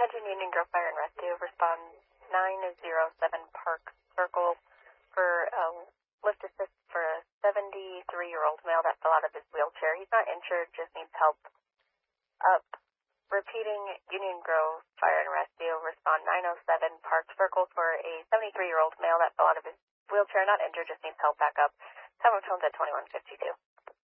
Attention Union Grove Fire and Rescue. Respond 907 Park Circle for lift assist for a 73-year-old male that fell out of his wheelchair. He's not injured, just needs help up. Repeating, Union Grove Fire and Rescue. Respond 907 Park Circle for a 73-year-old male that fell out of his wheelchair, not injured, just needs help back up. Someone phones at 2152.